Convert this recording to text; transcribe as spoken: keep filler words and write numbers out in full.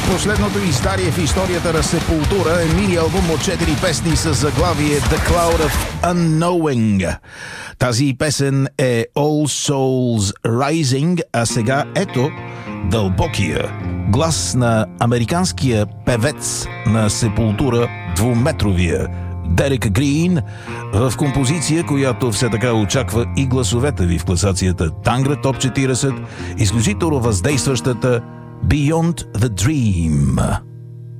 Последното издарие в историята на Сепултура е мини-албум от четири песни с заглавие The Cloud of Unknowing. Тази песен е All Souls Rising, а сега ето дълбокия глас на американския певец на Сепултура, двуметровия Дерек Грин, в композиция, която все така очаква и гласовете ви в класацията Тангра Топ четиридесет, изключително въздействащата Beyond the Dream.